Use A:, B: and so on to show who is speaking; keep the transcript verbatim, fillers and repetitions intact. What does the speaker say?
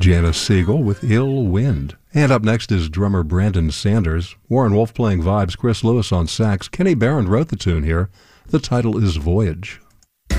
A: Janice Siegel with Ill Wind. And up next is drummer Brandon Sanders. Warren Wolf playing vibes, Chris Lewis on sax. Kenny Barron wrote the tune here. The title is Voyage.